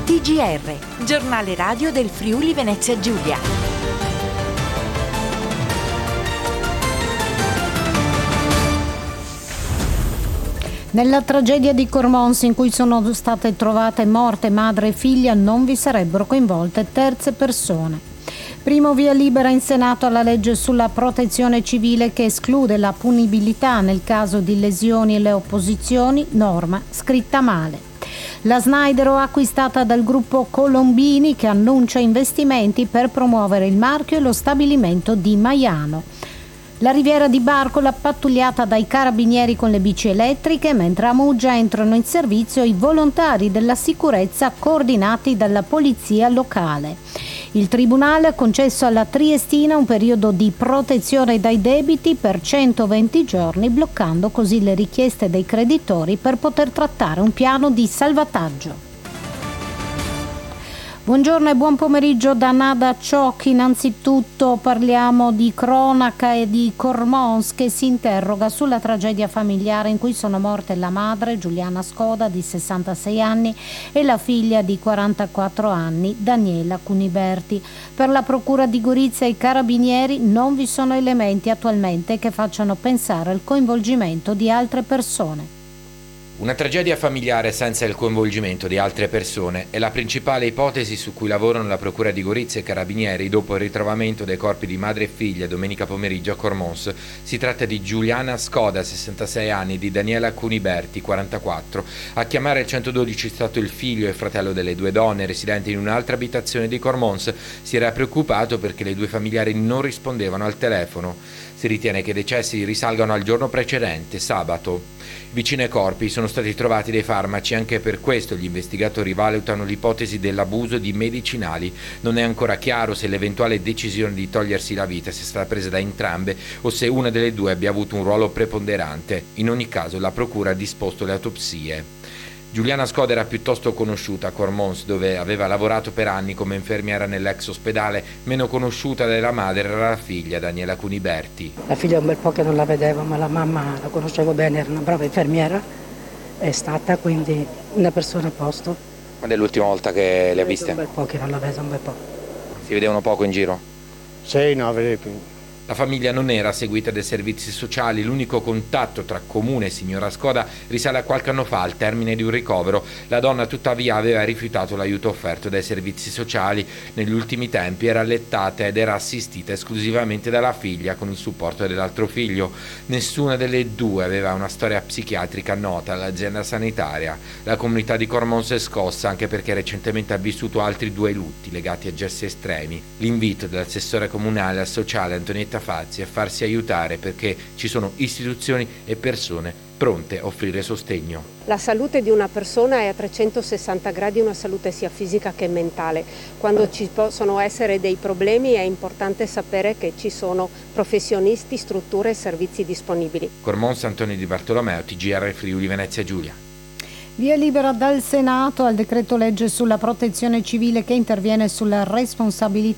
TGR, giornale radio del Friuli Venezia Giulia. Nella tragedia di Cormons, in cui sono state trovate morte madre e figlia, non vi sarebbero coinvolte terze persone. Primo via libera in Senato alla legge sulla protezione civile che esclude la punibilità nel caso di lesioni e le opposizioni, norma scritta male. La Snaidero acquistata dal gruppo Colombini, che annuncia investimenti per promuovere il marchio e lo stabilimento di Maiano. La Riviera di Barcola pattugliata dai carabinieri con le bici elettriche, mentre a Muggia entrano in servizio i volontari della sicurezza coordinati dalla polizia locale. Il Tribunale ha concesso alla Triestina un periodo di protezione dai debiti per 120 giorni, bloccando così le richieste dei creditori per poter trattare un piano di salvataggio. Buongiorno e buon pomeriggio da Nada Ciocchi. Innanzitutto parliamo di cronaca e di Cormons, che si interroga sulla tragedia familiare in cui sono morte la madre Giuliana Scoda di 66 anni e la figlia di 44 anni Daniela Cuniberti. Per la procura di Gorizia e i carabinieri non vi sono elementi attualmente che facciano pensare al coinvolgimento di altre persone. Una tragedia familiare senza il coinvolgimento di altre persone è la principale ipotesi su cui lavorano la Procura di Gorizia e i Carabinieri dopo il ritrovamento dei corpi di madre e figlia domenica pomeriggio a Cormons. Si tratta di Giuliana Scoda, 66 anni, e di Daniela Cuniberti, 44. A chiamare il 112 è stato il figlio e fratello delle due donne, residenti in un'altra abitazione di Cormons. Si era preoccupato perché le due familiari non rispondevano al telefono. Si ritiene che i decessi risalgano al giorno precedente, sabato. Vicino ai corpi sono stati trovati dei farmaci, anche per questo gli investigatori valutano l'ipotesi dell'abuso di medicinali. Non è ancora chiaro se l'eventuale decisione di togliersi la vita sia stata presa da entrambe o se una delle due abbia avuto un ruolo preponderante. In ogni caso la procura ha disposto le autopsie. Giuliana Scoda era piuttosto conosciuta a Cormons, dove aveva lavorato per anni come infermiera nell'ex ospedale. Meno conosciuta della madre era la figlia, Daniela Cuniberti. La figlia è un bel po' che non la vedevo, ma la mamma la conoscevo bene, era una brava infermiera, è stata quindi una persona a posto. Quando è l'ultima volta che le ha viste? Un bel po' che non la vedo, un bel po'. Si vedevano poco in giro? Sì, no, vedevi più. La famiglia non era seguita dai servizi sociali, l'unico contatto tra comune e signora Scoda risale a qualche anno fa, al termine di un ricovero. La donna tuttavia aveva rifiutato l'aiuto offerto dai servizi sociali. Negli ultimi tempi era allettata ed era assistita esclusivamente dalla figlia con il supporto dell'altro figlio. Nessuna delle due aveva una storia psichiatrica nota all'azienda sanitaria. La comunità di Cormons è scossa anche perché recentemente ha vissuto altri due lutti legati a gesti estremi. L'invito dell'assessore comunale al sociale Antonietta Fazzi a farsi aiutare perché ci sono istituzioni e persone pronte a offrire sostegno. La salute di una persona è a 360 gradi una salute sia fisica che mentale. Quando ci possono essere dei problemi è importante sapere che ci sono professionisti, strutture e servizi disponibili. Cormons, Antonio Di Bartolomeo, TGR Friuli Venezia Giulia. Via libera dal Senato al decreto legge sulla protezione civile che interviene sulla responsabilità